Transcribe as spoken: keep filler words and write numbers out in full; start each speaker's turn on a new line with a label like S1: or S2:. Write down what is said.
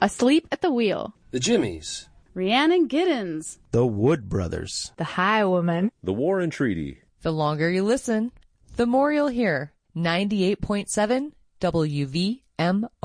S1: Asleep at the Wheel,
S2: The Jimmies,
S1: Rhiannon Giddens,
S3: The Wood Brothers,
S1: The Highwoman,
S4: The War and Treaty.
S5: The longer you listen, the more you'll hear. ninety-eight point seven W V M O.